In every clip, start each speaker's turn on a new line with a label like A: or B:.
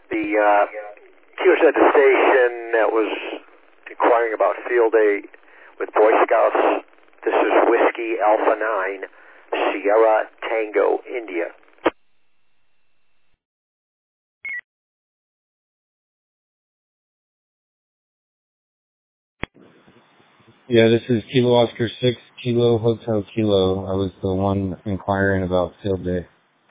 A: The QS at the station that was inquiring about field day with Boy Scouts. This is Whiskey Alpha 9, Sierra Tango, India.
B: Yeah, this is Kilo Oscar 6, Kilo Hotel Kilo. I was the one inquiring about field day.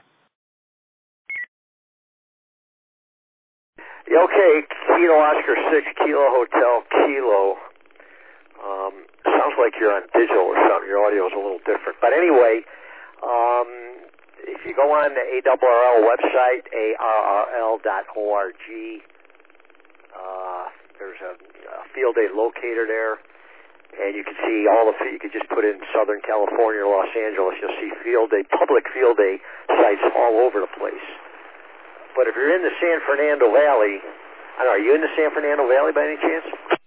A: Okay, Kilo Oscar 6, Kilo Hotel Kilo. Sounds like you're on digital or something. Your audio is a little different. But anyway, if you go on the ARRL website, arrl.org, there's a field day locator there. And you can see you could just put in Southern California or Los Angeles. You'll see field day, public field day sites all over the place. But if you're in the San Fernando Valley, I don't know, are you in the San Fernando Valley by any chance?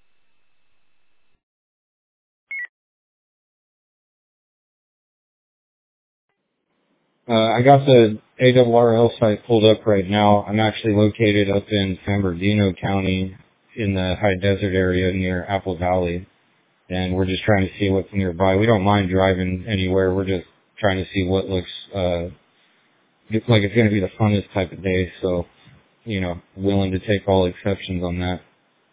B: I got the ARRL site pulled up right now. I'm actually located up in San Bernardino County in the high desert area near Apple Valley. And we're just trying to see what's nearby. We don't mind driving anywhere. We're just trying to see what looks like it's going to be the funnest type of day. So, willing to take all exceptions on that.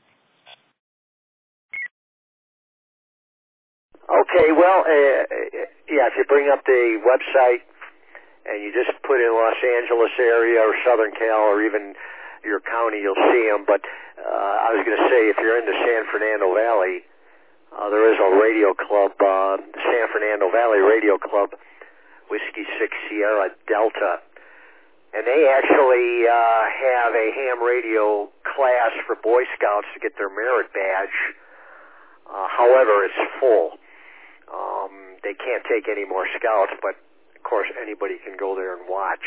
A: Okay, well, if you bring up the website and you just put in Los Angeles area or Southern Cal or even your county, you'll see them. But I was going to say, if you're in the San Fernando Valley, there is a radio club, San Fernando Valley Radio Club, Whiskey 6 Sierra Delta. And they actually have a ham radio class for Boy Scouts to get their merit badge. However, it's full. They can't take any more scouts, but of course anybody can go there and watch.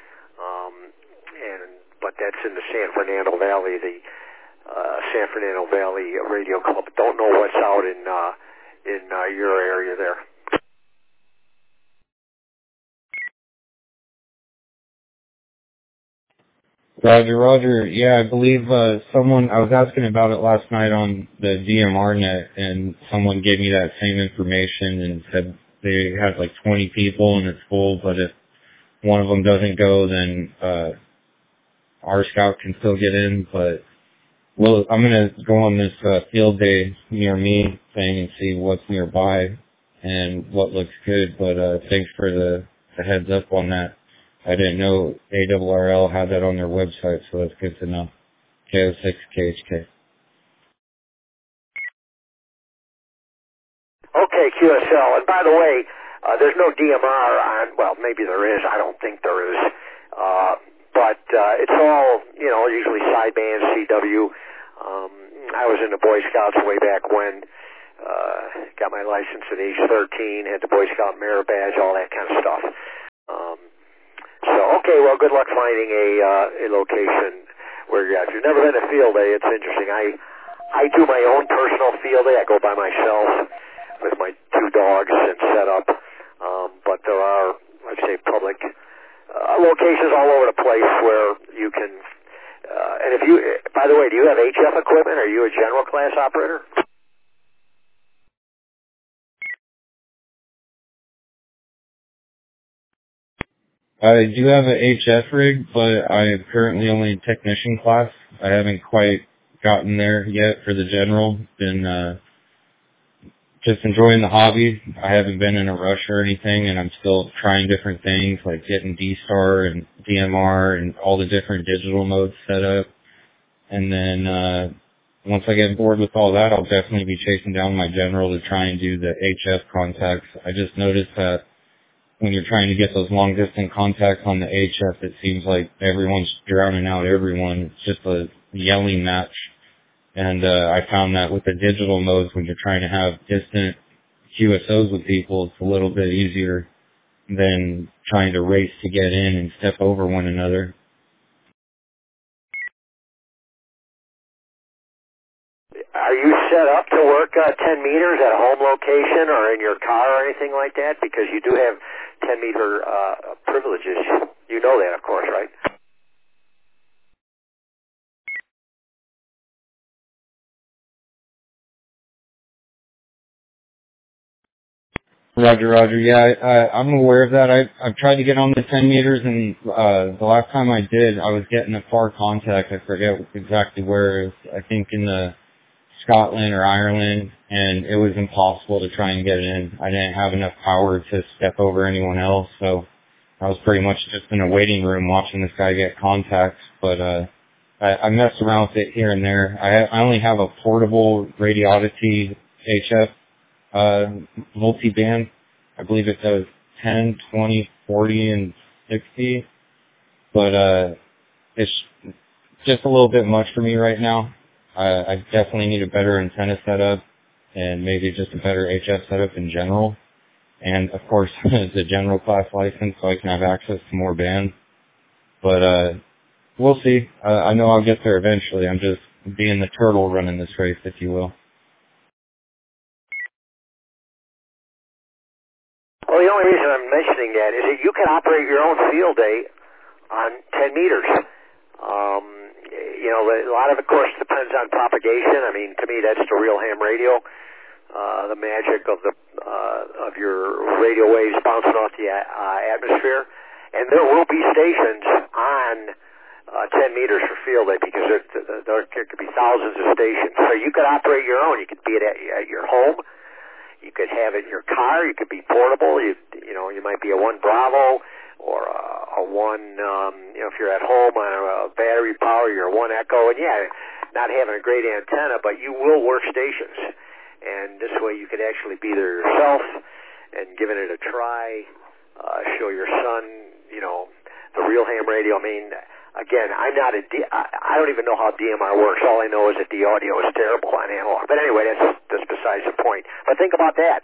A: But that's in the San Fernando Valley, the San Fernando Valley Radio Club. Don't know what's out in your area there.
B: Roger. Yeah, I believe I was asking about it last night on the DMR net, and someone gave me that same information and said they have like 20 people and it's full, but if one of them doesn't go, then our scout can still get in. But I'm going to go on this field day near me thing and see what's nearby and what looks good, but thanks for the heads up on that. I didn't know ARRL had that on their website, so that's good to know. KO6KHK.
A: Okay, QSL. And by the way, there's no DMR on, well, maybe there is. I don't think there is. But it's all, usually sideband, CW. I was in the Boy Scouts way back when. Got my license at age 13, had the Boy Scout merit badge, all that kind of stuff. Okay, well, good luck finding a location where you're at. If you've never been to field day, it's interesting. I do my own personal field day. I go by myself with my 2 dogs and set up. But there are, let's say, public locations all over the place where you can. And if you, by the way, do you have HF equipment? Are you a general class operator?
B: I do have an HF rig, but I am currently only in technician class. I haven't quite gotten there yet for the general. Been just enjoying the hobby. I haven't been in a rush or anything, and I'm still trying different things like getting D-Star and DMR and all the different digital modes set up. And then once I get bored with all that, I'll definitely be chasing down my general to try and do the HF contacts. I just noticed that when you're trying to get those long-distance contacts on the HF, it seems like everyone's drowning out everyone. It's just a yelling match. And I found that with the digital modes, when you're trying to have distant QSOs with people, it's a little bit easier than trying to race to get in and step over one another.
A: Are you set up to work 10 meters at a home location or in your car or anything like that? Because you do have 10-meter privileges. You know that, of course, right?
B: Roger, Roger. Yeah, I'm aware of that. I've tried to get on the 10 meters, and the last time I did, I was getting a far contact. I forget exactly where it was. I think in the Scotland or Ireland, and it was impossible to try and get in. I didn't have enough power to step over anyone else, so I was pretty much just in a waiting room watching this guy get contacts. But I messed around with it here and there. I only have a portable Radioddity HF multi-band. I believe it does 10, 20, 40, and 60. But it's just a little bit much for me right now. I definitely need a better antenna setup and maybe just a better HF setup in general. And of course, the general class license so I can have access to more bands. But we'll see. I know I'll get there eventually. I'm just being the turtle running this race, if you will.
A: Well, the only reason I'm mentioning that is that you can operate your own field day on 10 meters. A lot of it, of course, depends on propagation. I mean, to me, that's the real ham radio. The magic of your radio waves bouncing off the atmosphere. And there will be stations on 10 meters for field day because there could be thousands of stations. So you could operate your own. You could be at your home. You could have it in your car. You could be portable. You might be a 1 Bravo or a 1, if you're at home on a battery power, you're a 1 Echo. And yeah, not having a great antenna, but you will work stations. And this way you could actually be there yourself and giving it a try, show your son, the real ham radio. I mean, again, I don't even know how DMR works. All I know is that the audio is terrible on analog. But anyway, that's besides the point. But think about that.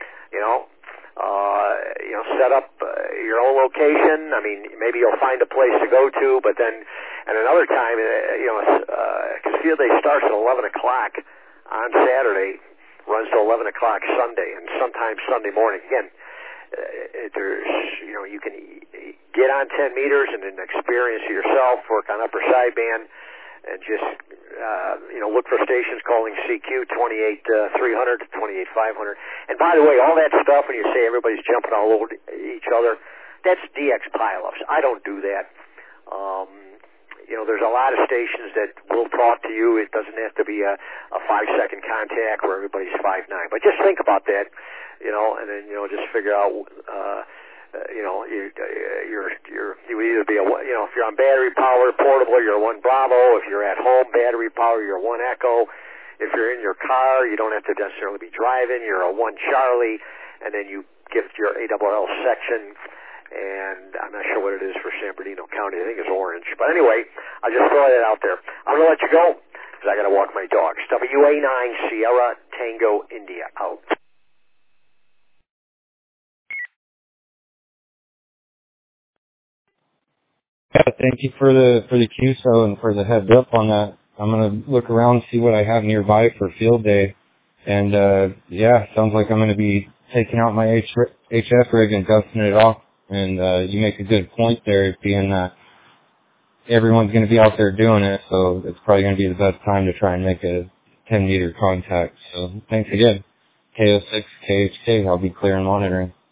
A: Set up your own location. I mean, maybe you'll find a place to go to, but then at another time, because field day starts at 11 o'clock on Saturday, runs to 11 o'clock Sunday, and sometimes Sunday morning. Again, you can get on 10 meters and then experience it yourself, work on upper sideband, and just, look for stations calling CQ 28-300 to 28-500. And by the way, all that stuff, when you say everybody's jumping all over each other, that's DX pileups. I don't do that. There's a lot of stations that will talk to you. It doesn't have to be a 5-second contact where everybody's 5'9". But just think about that, and then, just figure out, you would either be if you're on battery power, portable, you're a 1 Bravo. If you're at home, battery power, you're a 1 Echo. If you're in your car, you don't have to necessarily be driving. You're a 1 Charlie, and then you gift your ALL section. And I'm not sure what it is for San Bernardino County. I think it's orange. But anyway, I'll just throw that out there. I'm going to let you go because I got to walk my dogs. WA9 Sierra Tango India out.
B: Yeah, thank you for the QSO and for the heads up on that. I'm gonna look around, see what I have nearby for field day, and sounds like I'm gonna be taking out my HF rig and dusting it off. And you make a good point there, being that everyone's gonna be out there doing it, so it's probably gonna be the best time to try and make a 10-meter contact. So thanks again. KO6 KHK. I'll be clear and monitoring.